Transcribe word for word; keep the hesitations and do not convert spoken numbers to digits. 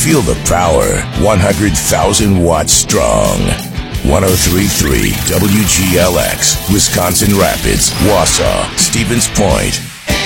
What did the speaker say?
Feel the power. one hundred thousand watts strong. one oh three point three W G L X, Wisconsin Rapids, Wausau, Stevens Point.